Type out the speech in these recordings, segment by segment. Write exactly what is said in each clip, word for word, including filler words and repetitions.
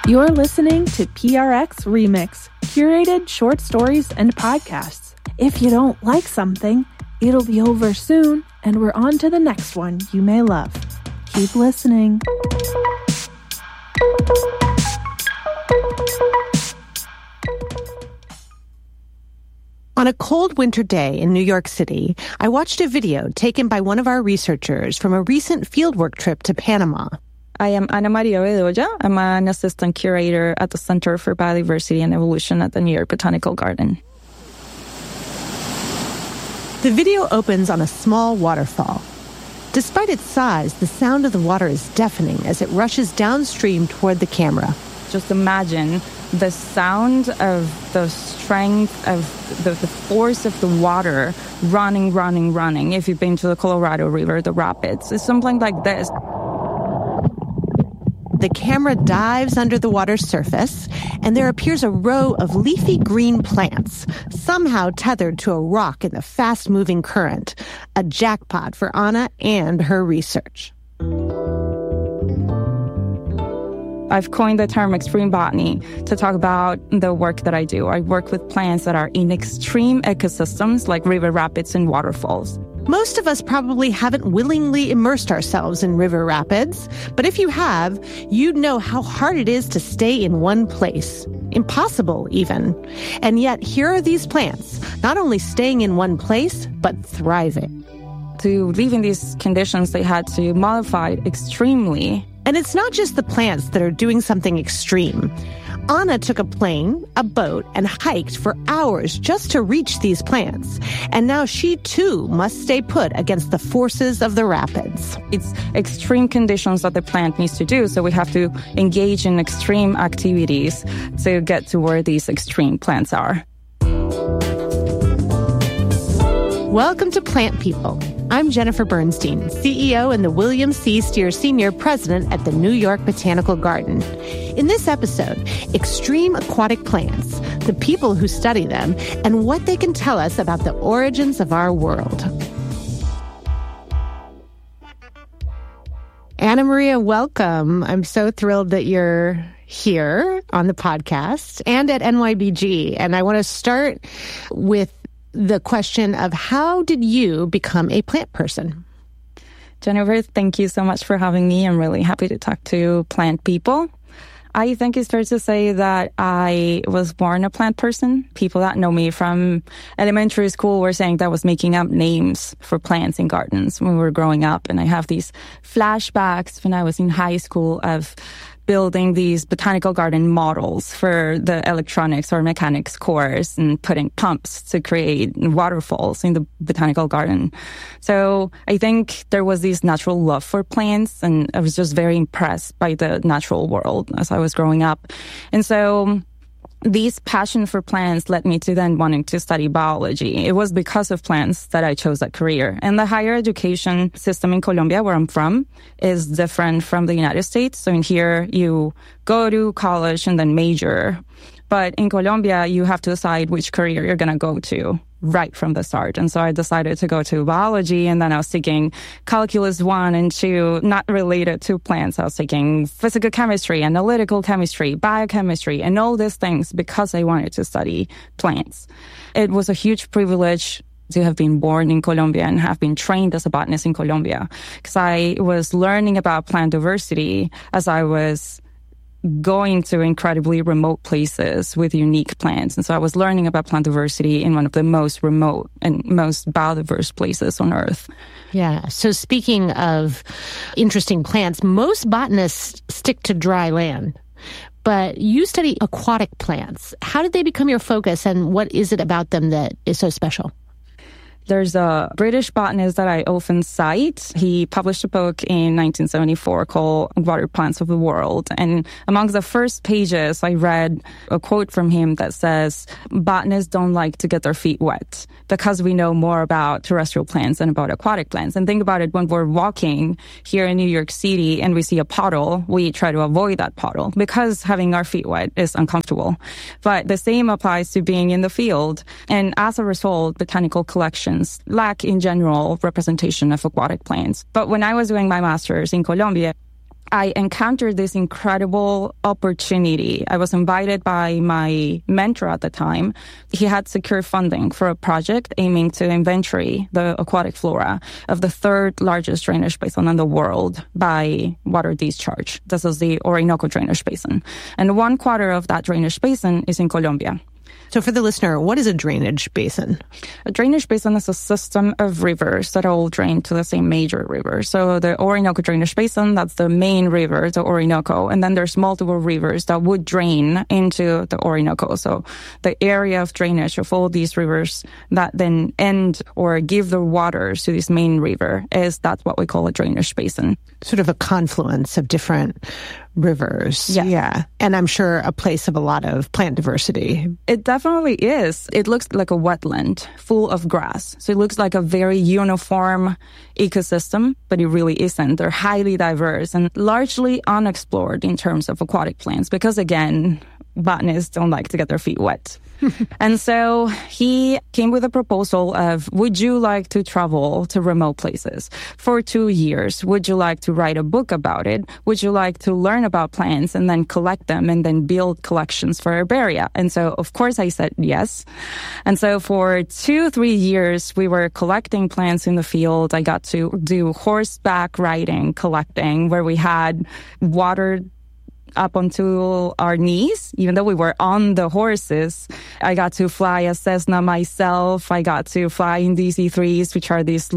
You're listening to P R X Remix, curated short stories and podcasts. If you don't like something, it'll be over soon, and we're on to the next one you may love. Keep listening. On a cold winter day in New York City, I watched a video taken by one of our researchers from a recent fieldwork trip to Panama. I am Ana Maria Bedoya. I'm an assistant curator at the Center for Biodiversity and Evolution at the New York Botanical Garden. The video opens on a small waterfall. Despite its size, the sound of the water is deafening as it rushes downstream toward the camera. Just imagine the sound of the strength of the, the force of the water running, running, running. If you've been to the Colorado River, the rapids, it's something like this. The camera dives under the water's surface, and there appears a row of leafy green plants, somehow tethered to a rock in the fast-moving current. A jackpot for Ana and her research. I've coined the term extreme botany to talk about the work that I do. I work with plants that are in extreme ecosystems like river rapids and waterfalls. Most of us probably haven't willingly immersed ourselves in river rapids, but if you have, you'd know how hard it is to stay in one place. Impossible, even. And yet, here are these plants, not only staying in one place, but thriving. To live in these conditions, they had to modify extremely. And it's not just the plants that are doing something extreme. Ana took a plane, a boat, and hiked for hours just to reach these plants. And now she, too, must stay put against the forces of the rapids. It's extreme conditions that the plant needs to do, so we have to engage in extreme activities to get to where these extreme plants are. Welcome to Plant People. I'm Jennifer Bernstein, C E O and the William C. Steer Senior President at the New York Botanical Garden. In this episode, extreme aquatic plants, the people who study them, and what they can tell us about the origins of our world. Ana Maria, welcome. I'm so thrilled that you're here on the podcast and at N Y B G. And I want to start with the question of how did you become a plant person? Jennifer, thank you so much for having me. I'm really happy to talk to plant people. I think it's fair to say that I was born a plant person. People that know me from elementary school were saying that I was making up names for plants in gardens when we were growing up. And I have these flashbacks when I was in high school of building these botanical garden models for the electronics or mechanics course and putting pumps to create waterfalls in the botanical garden. So I think there was this natural love for plants, and I was just very impressed by the natural world as I was growing up. And so this passion for plants led me to then wanting to study biology. It was because of plants that I chose that career. And the higher education system in Colombia, where I'm from, is different from the United States. So in here, you go to college and then major. But in Colombia, you have to decide which career you're going to go to right from the start. And so I decided to go to biology, and then I was taking calculus one and two, not related to plants. I was taking physical chemistry, analytical chemistry, biochemistry, and all these things because I wanted to study plants. It was a huge privilege to have been born in Colombia and have been trained as a botanist in Colombia, because I was learning about plant diversity as I was going to incredibly remote places with unique plants. And so I was learning about plant diversity in one of the most remote and most biodiverse places on Earth. Yeah. So speaking of interesting plants, most botanists stick to dry land. But you study aquatic plants. How did they become your focus, and what is it about them that is so special? There's a British botanist that I often cite. He published a book in nineteen seventy-four called Water Plants of the World. And among the first pages, I read a quote from him that says, botanists don't like to get their feet wet because we know more about terrestrial plants than about aquatic plants. And think about it, when we're walking here in New York City and we see a puddle, we try to avoid that puddle because having our feet wet is uncomfortable. But the same applies to being in the field. And as a result, botanical collections lack in general representation of aquatic plants. But when I was doing my master's in Colombia, I encountered this incredible opportunity. I was invited by my mentor at the time. He had secured funding for a project aiming to inventory the aquatic flora of the third largest drainage basin in the world by water discharge. This is the Orinoco Drainage Basin. And one quarter of that drainage basin is in Colombia. So for the listener, what is a drainage basin? A drainage basin is a system of rivers that all drain to the same major river. So the Orinoco Drainage Basin, that's the main river, the Orinoco. And then there's multiple rivers that would drain into the Orinoco. So the area of drainage of all these rivers that then end or give the waters to this main river is that's what we call a drainage basin. Sort of a confluence of different rivers. Yeah. yeah. And I'm sure a place of a lot of plant diversity. It definitely is. It looks like a wetland full of grass. So it looks like a very uniform ecosystem, but it really isn't. They're highly diverse and largely unexplored in terms of aquatic plants because, again, botanists don't like to get their feet wet. And so he came with a proposal of, would you like to travel to remote places for two years? Would you like to write a book about it? Would you like to learn about plants and then collect them and then build collections for herbaria? And so, of course, I said yes. And so for two, three years, we were collecting plants in the field. I got to do horseback riding, collecting, where we had watered up onto our knees, even though we were on the horses. I got to fly a Cessna myself. I got to fly in D C threes, which are these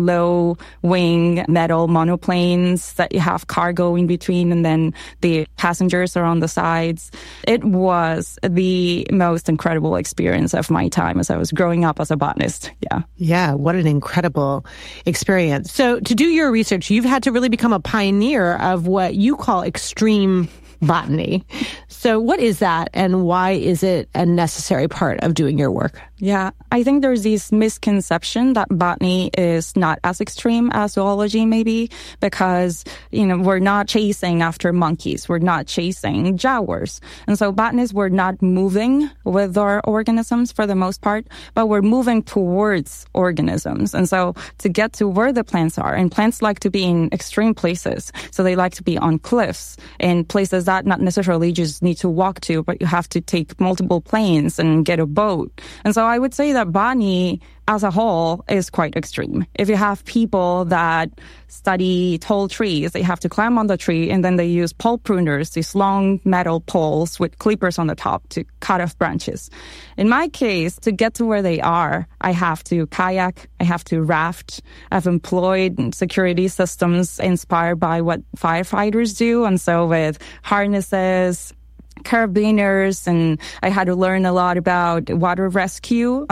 low-wing metal monoplanes that you have cargo in between, and then the passengers are on the sides. It was the most incredible experience of my time as I was growing up as a botanist. Yeah. Yeah, what an incredible experience. So to do your research, you've had to really become a pioneer of what you call extreme botany. So what is that, and why is it a necessary part of doing your work? Yeah, I think there's this misconception that botany is not as extreme as zoology maybe, because, you know, we're not chasing after monkeys. We're not chasing jaguars. And so botanists were not moving with our organisms for the most part, but we're moving towards organisms. And so to get to where the plants are, and plants like to be in extreme places. So they like to be on cliffs and places that not necessarily just need to walk to, but you have to take multiple planes and get a boat. And so I would say that botany as a whole is quite extreme. If you have people that study tall trees, they have to climb on the tree and then they use pole pruners, these long metal poles with clippers on the top to cut off branches. In my case, to get to where they are, I have to kayak, I have to raft. I've employed security systems inspired by what firefighters do. And so with harnesses, carabiners, and I had to learn a lot about water rescue.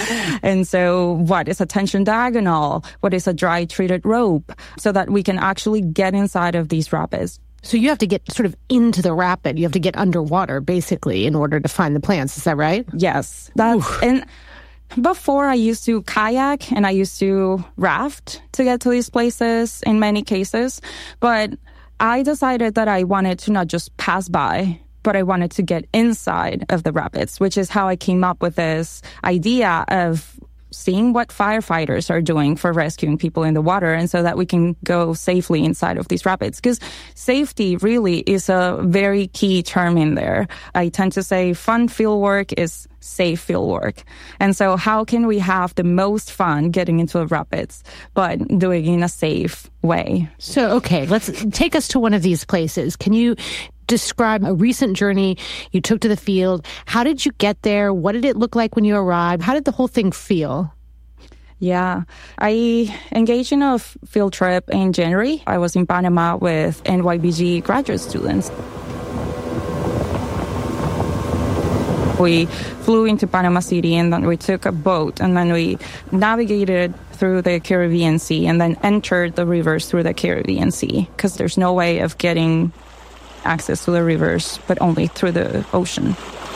And so what is a tension diagonal? What is a dry treated rope? So that we can actually get inside of these rapids. So you have to get sort of into the rapid. You have to get underwater, basically, in order to find the plants. Is that right? Yes. That's, and before I used to kayak and I used to raft to get to these places in many cases. But I decided that I wanted to not just pass by, but I wanted to get inside of the rapids, which is how I came up with this idea of seeing what firefighters are doing for rescuing people in the water, and so that we can go safely inside of these rapids. Because safety really is a very key term in there. I tend to say fun field work is safe field work. And so how can we have the most fun getting into the rapids, but doing it in a safe way? So, okay, let's take us to one of these places. Can you describe a recent journey you took to the field? How did you get there? What did it look like when you arrived? How did the whole thing feel? Yeah, I engaged in a field trip in January. I was in Panama with N Y B G graduate students. We flew into Panama City, and then we took a boat, and then we navigated through the Caribbean Sea and then entered the rivers through the Caribbean Sea, because there's no way of getting access to the rivers, but only through the ocean.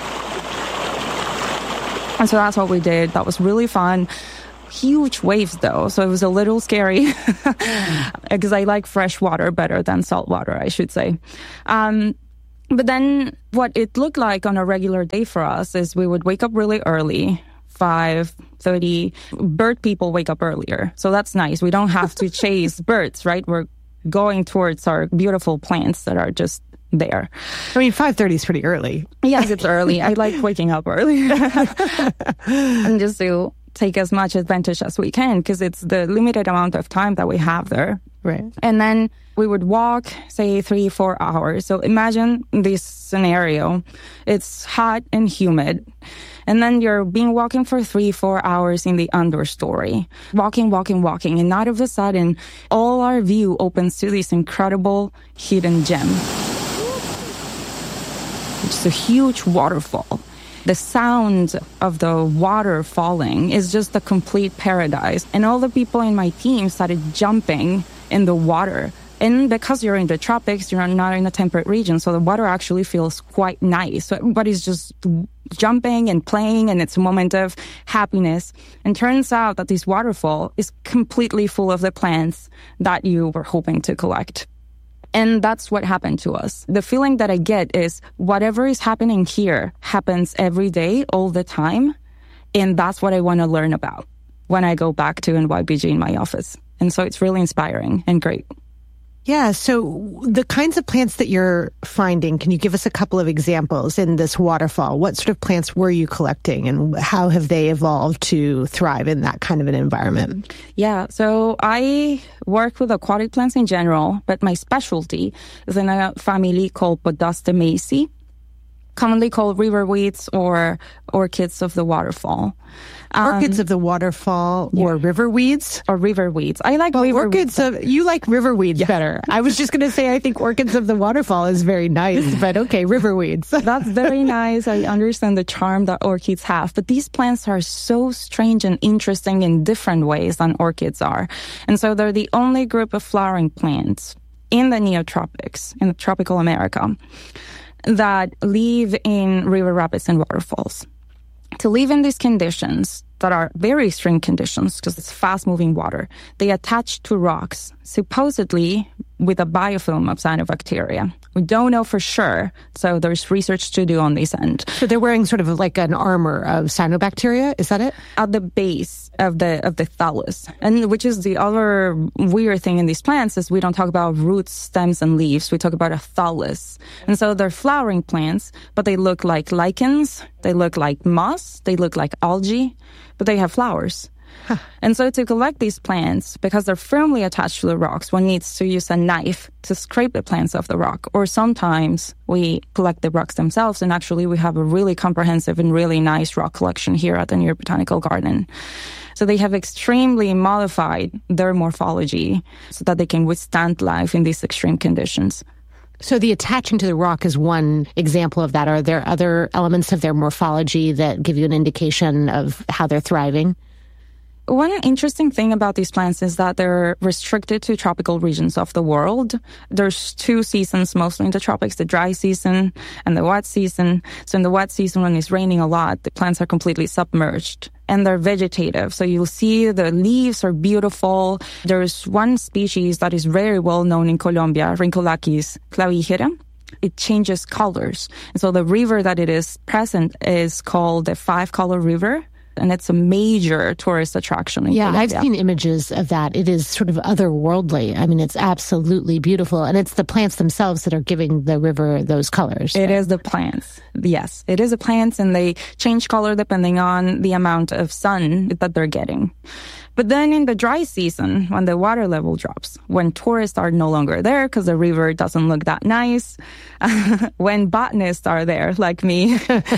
And so that's what we did. That was really fun. Huge waves, though, so it was a little scary because I like fresh water better than salt water, I should say. Um, but then what it looked like on a regular day for us is we would wake up really early, five thirty. Bird people wake up earlier, so that's nice. We don't have to chase birds, right? We're going towards our beautiful plants that are just there. I mean, five thirty is pretty early. Yes, it's early. I like waking up early. And just to take as much advantage as we can, because it's the limited amount of time that we have there. Right. And then we would walk, say, three, four hours. So imagine this scenario. It's hot and humid. And then you're being walking for three, four hours in the understory. Walking, walking, walking. And out of a sudden, all our view opens to this incredible hidden gem. It's a huge waterfall. The sound of the water falling is just a complete paradise. And all the people in my team started jumping in the water. And because you're in the tropics, you're not in a temperate region, so the water actually feels quite nice. So everybody's just jumping and playing, and it's a moment of happiness. And turns out that this waterfall is completely full of the plants that you were hoping to collect. And that's what happened to us. The feeling that I get is whatever is happening here happens every day, all the time. And that's what I want to learn about when I go back to N Y B G in my office. And so it's really inspiring and great. Yeah. So the kinds of plants that you're finding, can you give us a couple of examples in this waterfall? What sort of plants were you collecting and how have they evolved to thrive in that kind of an environment? Yeah. So I work with aquatic plants in general, but my specialty is in a family called Podostemaceae, commonly called river weeds or orchids of the waterfall. Um, orchids of the waterfall or yeah. river weeds? Or river weeds. I like well, river orchids weeds. Of, you like river weeds yeah. better. I was just going to say I think orchids of the waterfall is very nice, but okay, river weeds. That's very nice. I understand the charm that orchids have, but these plants are so strange and interesting in different ways than orchids are. And so they're the only group of flowering plants in the neotropics, in tropical America, that live in river rapids and waterfalls. To live in these conditions that are very extreme conditions because it's fast-moving water, they attach to rocks, supposedly with a biofilm of cyanobacteria. We don't know for sure, so there's research to do on this end. So they're wearing sort of like an armor of cyanobacteria, is that it? At the base of the of the thallus. And which is the other weird thing in these plants is we don't talk about roots, stems, and leaves. We talk about a thallus. And so they're flowering plants, but they look like lichens, they look like moss, they look like algae, but they have flowers. Huh. And so to collect these plants, because they're firmly attached to the rocks, one needs to use a knife to scrape the plants off the rock. Or sometimes we collect the rocks themselves, and actually we have a really comprehensive and really nice rock collection here at the New York Botanical Garden. So they have extremely modified their morphology so that they can withstand life in these extreme conditions. So the attaching to the rock is one example of that. Are there other elements of their morphology that give you an indication of how they're thriving? One interesting thing about these plants is that they're restricted to tropical regions of the world. There's two seasons mostly in the tropics, the dry season and the wet season. So in the wet season, when it's raining a lot, the plants are completely submerged and they're vegetative. So you'll see the leaves are beautiful. There's one species that is very well known in Colombia, Rhyncholaches clavijera. It changes colors. And so the river that it is present is called the Five Color River. And it's a major tourist attraction. In yeah, Colombia. I've seen images of that. It is sort of otherworldly. I mean, it's absolutely beautiful. And it's the plants themselves that are giving the river those colors. It is the plants. Yes, it is the plants, and they change color depending on the amount of sun that they're getting. But then in the dry season, when the water level drops, when tourists are no longer there because the river doesn't look that nice, when botanists are there, like me,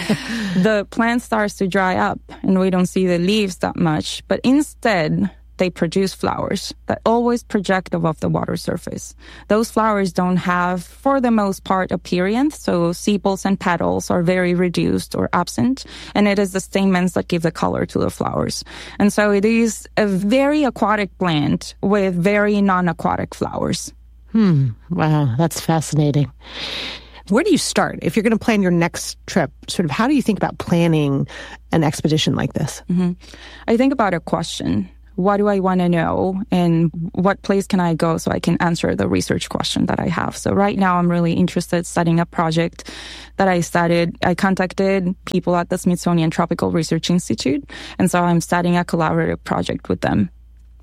the plant starts to dry up and we don't see the leaves that much. But instead, they produce flowers that always project above the water surface. Those flowers don't have, for the most part, a perianth, so sepals and petals are very reduced or absent, and it is the stamens that give the color to the flowers. And so it is a very aquatic plant with very non-aquatic flowers. Hmm. Wow, that's fascinating. Where do you start? If you're going to plan your next trip, sort of how do you think about planning an expedition like this? Mm-hmm. I think about a question. What do I want to know, and what place can I go so I can answer the research question that I have? So right now I'm really interested in studying a project that I started. I contacted people at the Smithsonian Tropical Research Institute, and so I'm starting a collaborative project with them.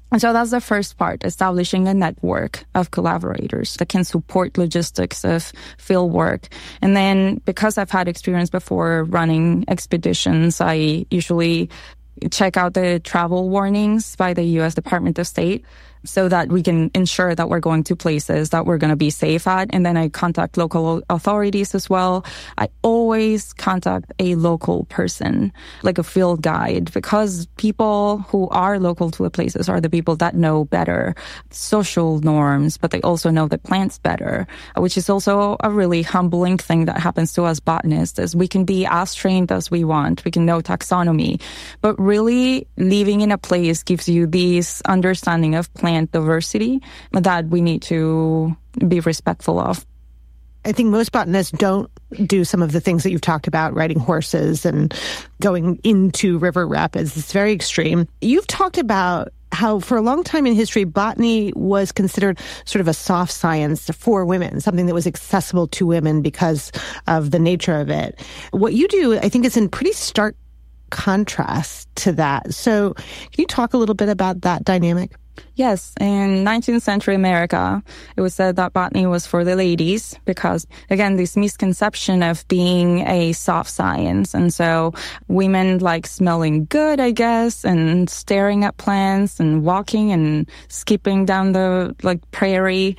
And so that's the first part, establishing a network of collaborators that can support logistics of field work. And then because I've had experience before running expeditions, I usually check out the travel warnings by the U S Department of State so that we can ensure that we're going to places that we're going to be safe at. And then I contact local authorities as well. I always contact a local person, like a field guide, because people who are local to the places are the people that know better social norms, but they also know the plants better, which is also a really humbling thing that happens to us botanists, is we can be as trained as we want. We can know taxonomy, but really living in a place gives you this understanding of plant diversity that we need to be respectful of. I think most botanists don't do some of the things that you've talked about, riding horses and going into river rapids. It's very extreme. You've talked about how for a long time in history, botany was considered sort of a soft science for women, something that was accessible to women because of the nature of it. What you do, I think, is in pretty stark contrast to that. So can you talk a little bit about that dynamic? Yes, in nineteenth century America, it was said that botany was for the ladies because, again, this misconception of being a soft science. And so women like smelling good, I guess, and staring at plants and walking and skipping down the like prairie.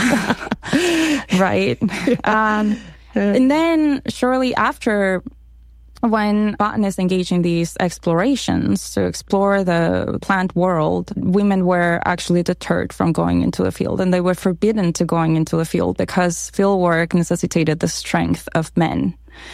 Right. Um, and then shortly after, when botanists engage in these explorations to explore the plant world, women were actually deterred from going into the field, and they were forbidden to going into the field because field work necessitated the strength of men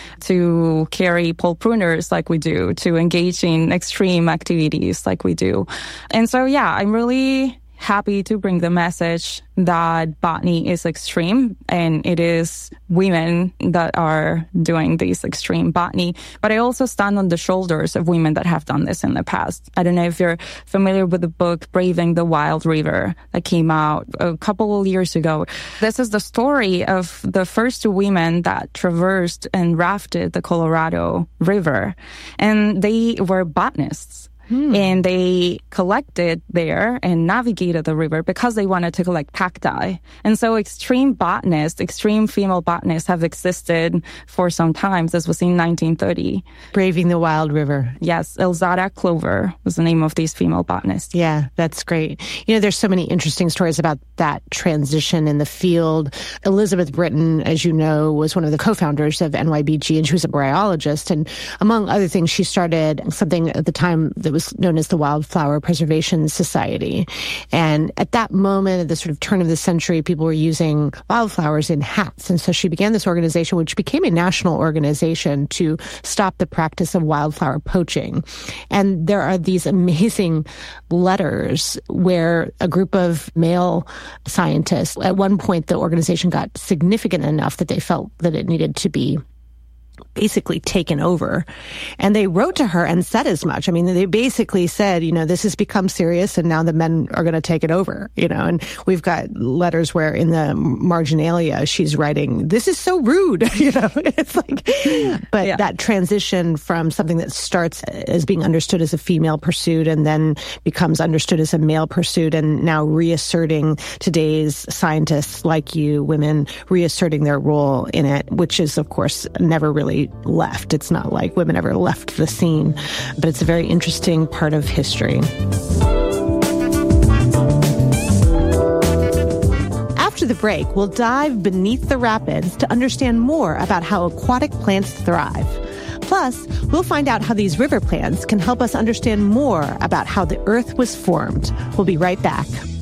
to carry pole pruners like we do, to engage in extreme activities like we do. And so, yeah, I'm really happy to bring the message that botany is extreme, and it is women that are doing this extreme botany. But I also stand on the shoulders of women that have done this in the past. I don't know if you're familiar with the book Braving the Wild River that came out a couple of years ago. This is the story of the first two women that traversed and rafted the Colorado River, and they were botanists. Hmm. And they collected there and navigated the river because they wanted to collect cacti. And so extreme botanists, extreme female botanists have existed for some time. This was in nineteen thirty. Braving the Wild River. Yes, Elzada Clover was the name of these female botanists. Yeah, that's great. You know, there's so many interesting stories about that transition in the field. Elizabeth Britton, as you know, was one of the co-founders of N Y B G, and she was a bryologist. And among other things, she started something at the time that was known as the Wildflower Preservation Society. And at that moment, at the sort of turn of the century, people were using wildflowers in hats. And so she began this organization, which became a national organization to stop the practice of wildflower poaching. And there are these amazing letters where a group of male scientists, at one point, the organization got significant enough that they felt that it needed to be basically taken over. And they wrote to her and said as much. I mean, they basically said, you know, this has become serious and now the men are going to take it over, you know, and we've got letters where in the marginalia, she's writing, this is so rude, you know, it's like, but yeah. That transition from something that starts as being understood as a female pursuit and then becomes understood as a male pursuit, and now reasserting today's scientists like you, women reasserting their role in it, which is, of course, never really left. It's not like women ever left the scene, but it's a very interesting part of history. After the break, we'll dive beneath the rapids to understand more about how aquatic plants thrive. Plus, we'll find out how these river plants can help us understand more about how the earth was formed. We'll be right back.